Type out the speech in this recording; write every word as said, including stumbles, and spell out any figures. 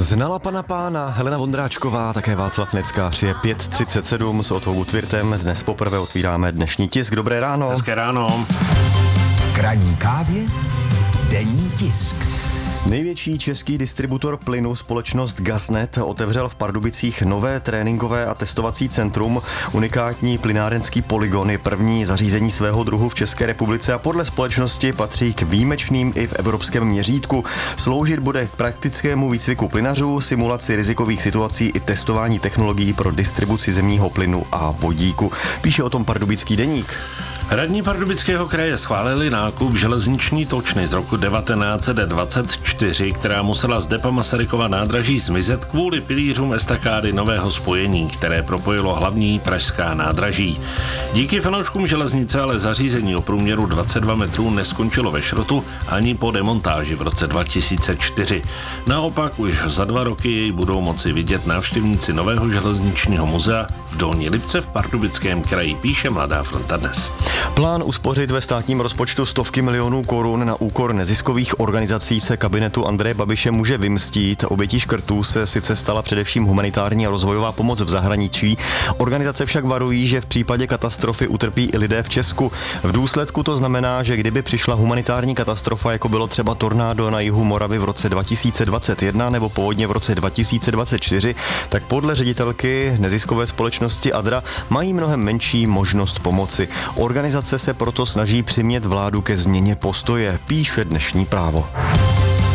Znala pana pána Helena Vondráčková, také Václav Neckář, je pět třicet sedm s Otou Gutwirtem. Dnes poprvé otvíráme dnešní tisk. Dobré ráno. Hezké ráno. K ranní kávě denní tisk. Největší český distributor plynu, společnost Gasnet, otevřel v Pardubicích nové tréninkové a testovací centrum. Unikátní plynárenský polygon je první zařízení svého druhu v České republice a podle společnosti patří k výjimečným i v evropském měřítku. Sloužit bude k praktickému výcviku plynařů, simulaci rizikových situací i testování technologií pro distribuci zemního plynu a vodíku. Píše o tom Pardubický deník. Radní Pardubického kraje schválili nákup železniční točny z roku devatenáct set dvacet čtyři, která musela z depa Masarykova nádraží zmizet kvůli pilířům estakády nového spojení, které propojilo hlavní pražská nádraží. Díky fanouškům železnice ale zařízení o průměru dvacet dva metrů neskončilo ve šrotu ani po demontáži v roce dva tisíce čtyři. Naopak už za dva roky jej budou moci vidět návštěvníci nového železničního muzea v Dolní Lipce v Pardubickém kraji, píše Mladá fronta dnes. Plán uspořit ve státním rozpočtu stovky milionů korun na úkor neziskových organizací se kabinetu Andreje Babiše může vymstít. Obětí škrtů se sice stala především humanitární a rozvojová pomoc v zahraničí. Organizace však varují, že v případě katastrofy utrpí i lidé v Česku. V důsledku to znamená, že kdyby přišla humanitární katastrofa, jako bylo třeba tornádo na jihu Moravy v roce dva tisíce dvacet jedna nebo povodně v roce dva tisíce dvacet čtyři, tak podle ředitelky neziskové společnosti Adra mají mnohem menší možnost pomoci. Organizace se proto snaží přimět vládu ke změně postoje, píše dnešní Právo.